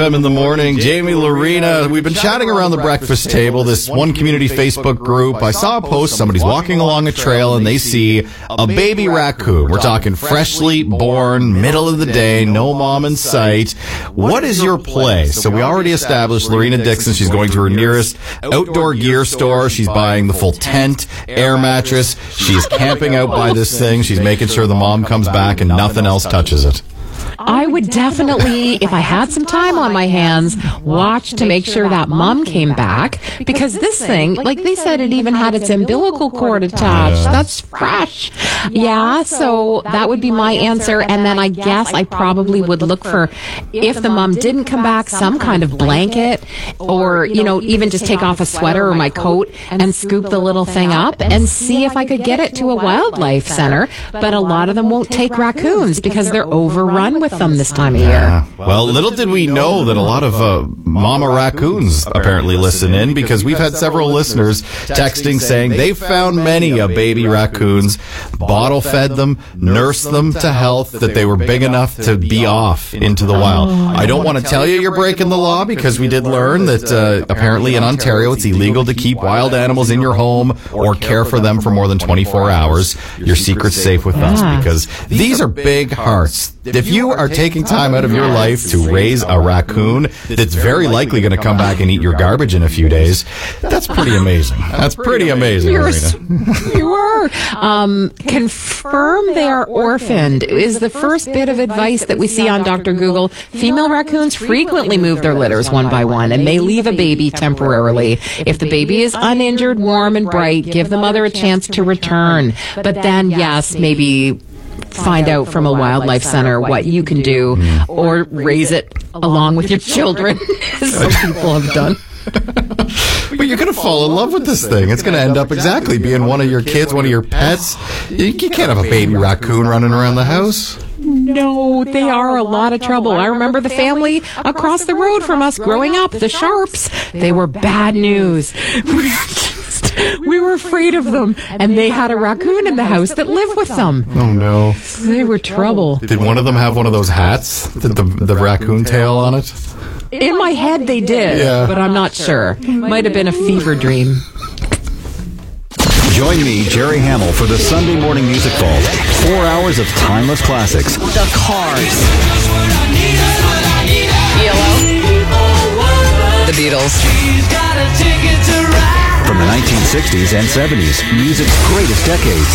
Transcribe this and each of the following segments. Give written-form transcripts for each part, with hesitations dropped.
FM in the morning. Jamie, Lorena, we've been chatting around the breakfast table, this one community Facebook group. I saw a post, somebody's walking along a trail and they see a baby raccoon. We're talking freshly born, middle of the day, no mom in sight. What is your play? So we already established Lorena Dixon, she's going to her nearest outdoor gear store. She's buying the full tent, air mattress. She's camping out by this thing. She's making sure the mom comes back and nothing else touches it. I would definitely, if I had some time on my hands, watch to make sure that mom came back, because this thing, like they said, it even had its umbilical cord attached. That's fresh. Yeah, so that would be my answer. And then I guess I probably would look for, if the mom didn't come back, some kind of blanket, or, you know, even just take off a sweater or my coat and scoop the little thing up and see if I could get it to a wildlife center. But a lot of them won't take raccoons because they're overrun with them this time of year. Well, little did we know that a lot of mama raccoons apparently listen in, because we've had several listeners texting saying they've found many baby raccoons, bottle fed them, nursed them to health, that they were big enough to be off into the wild. I don't want to tell you you're breaking the law, because we did learn that apparently in Ontario it's illegal to keep wild animals in your home or care for them for more than 24 hours. Your secret's safe with us, because these are big hearts. If you are taking time out of your life to raise a raccoon that's very likely going to come back and eat your garbage in a few days, that's pretty amazing. That's pretty amazing, You are. Confirm they are orphaned is the first bit of advice that we see on Dr. Google. Female raccoons frequently move their litters one by one and may leave a baby temporarily. If the baby is uninjured, warm, and bright, give the mother a chance to return. But then, yes, maybe find out from a wildlife center what you can do, or raise it along with your children, as some people have done. But you're going to fall in love with this thing. It's going to end up exactly being one of your kids, one of your pets. You can't have a baby raccoon running around the house. No, they are a lot of trouble. I remember the family across the road from us growing up, the Sharps. They were bad news. We were afraid of them, and they had a raccoon in the house that lived with them. Oh, no. They were trouble. Did one of them have one of those hats with the raccoon tail on it? In my head, they did, but I'm not sure. Might have been a fever dream. Join me, Jerry Hamill, for the Sunday Morning Music Vault. 4 hours of timeless classics. The Cars. Yellow. The Beatles. From the 1960s and 70s, music's greatest decades.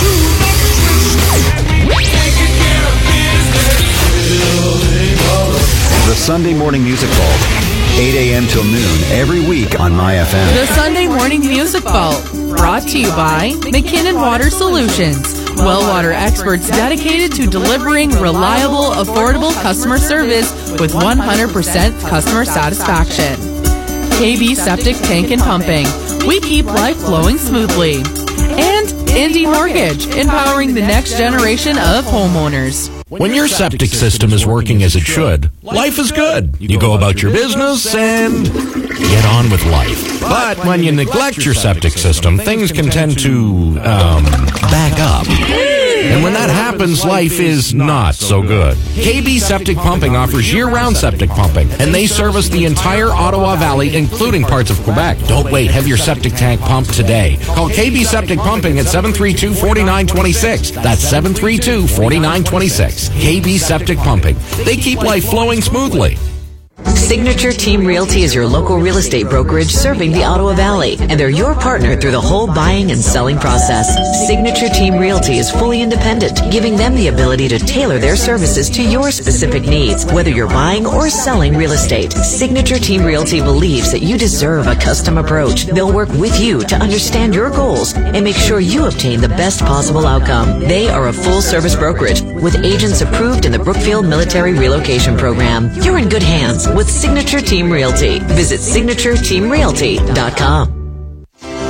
The Sunday Morning Music Vault, 8 a.m. till noon, every week on MyFM. The Sunday Morning Music Vault, brought to you by McKinnon Water Solutions. Well water experts dedicated to delivering reliable, affordable customer service with 100% customer satisfaction. KB Septic Tank and Pumping. We keep life flowing smoothly. And Indy Mortgage, empowering the next generation of homeowners. When your septic system is working as it should, life is good. You go about your business and get on with life. But when you neglect your septic system, things can tend to, back up. And when that happens, life is not so good. KB Septic Pumping offers year-round septic pumping, and they service the entire Ottawa Valley, including parts of Quebec. Don't wait. Have your septic tank pumped today. Call KB Septic Pumping at 732-4926. That's 732-4926. KB Septic Pumping. They keep life flowing smoothly. Signature Team Realty is your local real estate brokerage serving the Ottawa Valley, and they're your partner through the whole buying and selling process. Signature Team Realty is fully independent, giving them the ability to tailor their services to your specific needs, whether you're buying or selling real estate. Signature Team Realty believes that you deserve a custom approach. They'll work with you to understand your goals and make sure you obtain the best possible outcome. They are a full-service brokerage with agents approved in the Brookfield Military Relocation Program. You're in good hands with Signature Team Realty. Visit signatureteamrealty.com.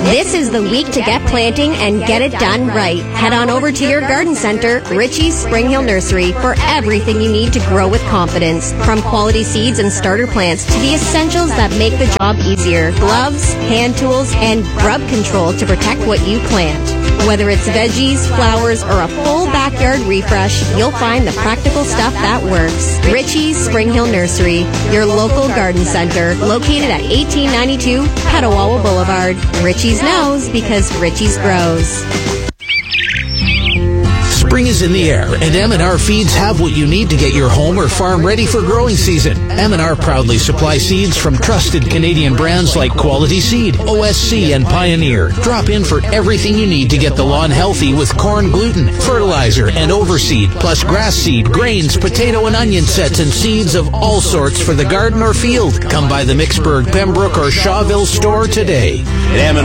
This is the week to get planting and get it done right. Head on over to your garden center, Richie's Spring Hill Nursery, for everything you need to grow with confidence. From quality seeds and starter plants to the essentials that make the job easier. Gloves, hand tools, and grub control to protect what you plant. Whether it's veggies, flowers, or a full backyard refresh, you'll find the practical stuff that works. Richie's Spring Hill Nursery, your local garden center, located at 1892 Petawawa Boulevard. Richie's knows because Richie's grows. Spring is in the air, and M&R Feeds have what you need to get your home or farm ready for growing season. M&R proudly supply seeds from trusted Canadian brands like Quality Seed, OSC, and Pioneer. Drop in for everything you need to get the lawn healthy with corn gluten, fertilizer, and overseed, plus grass seed, grains, potato and onion sets, and seeds of all sorts for the garden or field. Come by the Mixburg, Pembroke, or Shawville store today. At M&R